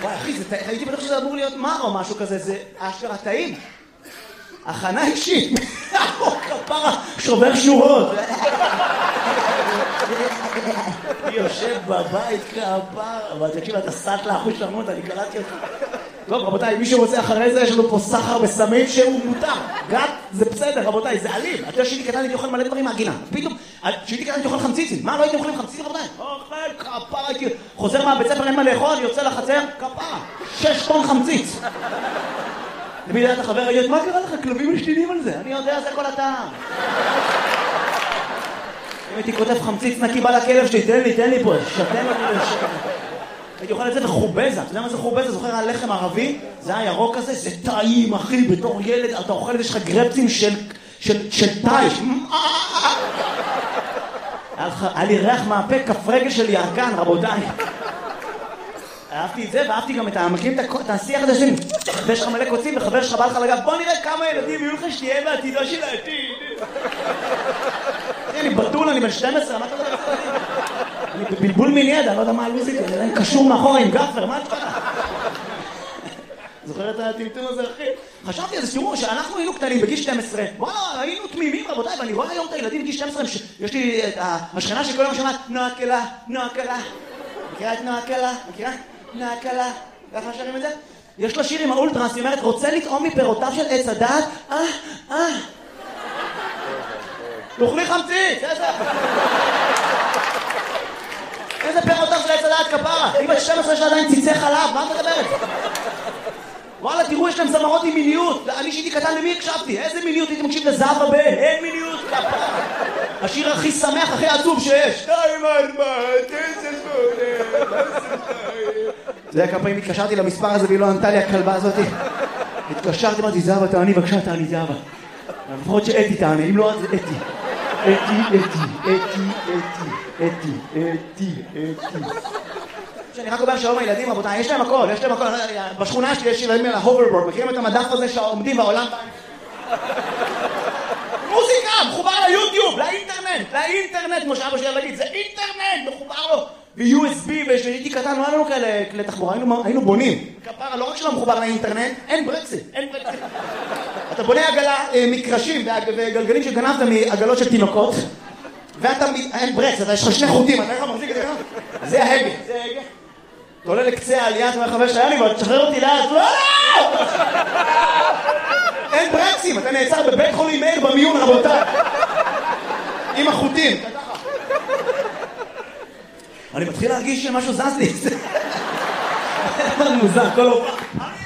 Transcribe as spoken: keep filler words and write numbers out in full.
וואי, אחי, הייתי בטוח שזה אמור להיות מר או משהו כזה, זה אשכרה טעים. הכנה אישית. כפרה, שובר שורות. אני יושב בבית כפרה, אבל תקשיב, אתה סט לאחוש למות, אני קלטתי אותך. טוב, רבותיי, מי שרוצה אחרי זה, יש לנו פה סחר בסמים שהוא מותר. גת, זה בסדר, רבותיי, זה אלים. אתה יודע שהייתי קטן, הייתי אוכל מלא דברים מהגינה. פתאום, שהייתי קטן, הייתי אוכל חמציצים. מה, לא הייתי אוכלים חמציצים, רבותיי? אוכל, כפרה, הייתי... חוזר מהבית ספר, אין מה לאכול, יוצא לחצר, כפרה. שש טון חמציץ. למי יודע את החבר, ראית, מה קרה לך? כלבים משתינים על זה. אני יודע, זה כל הטעם. אם הייתי כותב חמציץ נקי, בא לכלב שלי, תן לי, תן לי פה, שתן לי לשקר. הייתי אוכל את זה וחובזה, אתה יודע מה זה חובזה? זוכר הלחם ערבי? זה הירוק הזה, זה טעים, אחי, בתור ילד, אתה אוכל את זה, יש לך גרפצים של, של, של טייש. היה לי ריח מהפה, כף רגל של ירקן, רבותיי. אהבתי את זה, ואהבתי גם את המקים, את השיח הזה שלי. ויש לך מלא קוצים, וחבר שלך בא לך לגב, בוא נראה כמה ילדים יהיו לך שתהיה בעתידה של העתיד. אני בטול, אני בן שתים עשרה, מה אתה יודע? אני בבלבול מיני, אני לא יודע מה הלוזית, אני קשור מאחורה עם גפר, מה את קרה? זוכר את הטמטום הזה, אחי? חשבתי על זה, תראו, שאנחנו היינו קטנים בגיל שתים עשרה, וואלה, היינו תמימים, רבותיי, ואני רואה היום את הילדים בגיל שתים עשרה, יש לי את השכנה שכל יום שמעת, נועה קלה, נועה קלה. מכירה את נועה קלה? מכירה? נועה קלה. ככה שרים את זה? יש לה שיר עם האולטרס, היא אומרת, רוצה לטעום מפירותיו של עץ הדעת? אה, אה. תאכלי חמציץ, איזה... איזה פירותיו של עץ הדעת כפרה? היא בת שתים עשרה שלה עדיין ציצי חלב, מה את מדברת? וואלה, תראו, יש להם זמרות עם מיניות. אני שהייתי קטן, למי הקשבתי? איזה מיניות? הייתי מקשיב לזהבה בן, אין מיניות כפרה. השיר הכי שמח, הכי עצוב שיש. שתיים ארבע, תשע שמונה, אתה יודע כמה פעמים התקשרתי למספר הזה והיא לא ענתה לי הכלבה הזאת? התקשרתי, אמרתי, זהבה, תעני, בבקשה, תעני, זהבה. לפחות שאתי תעני, אם לא, אז אתי. אתי, אתי, אתי, אתי, אתי, אתי, אתי. שאני רק אומר שהיום הילדים, רבותיי, יש להם הכל, יש להם הכל. בשכונה שלי יש ילדים על ההוברבורד, מכירים את המדף הזה שעומדים בעולם? מוזיקה, מחובר ליוטיוב, לאינטרנט, לאינטרנט, כמו שאבא שלי להגיד, זה אינטרנט, מחובר לו. ב-יו אס בי, ושהייתי קטן, לא היה לנו כאלה כלי תחבורה, היינו בונים. כפרה, לא רק שלא מחובר לאינטרנט, אין ברקסים, אין ברקסים. אתה בונה עגלה, מקרשים וגלגלים שגנבת מעגלות של תינוקות, ואתה, אין ברקס, אתה יש לך שני חוטים, אתה איך מחזיק את זה? זה ההגה, זה ההגה. אתה עולה לקצה העלייה, אתה אומר חבר שהיה לי, אבל תשחרר אותי לאט, לא, לא! אין ברקסים, אתה נעצר בבית חולים מאיר במיון, רבותיי. עם החוטים. אני מתחיל להרגיש שמשהו זז לי. זה מוזר, כל הופעה.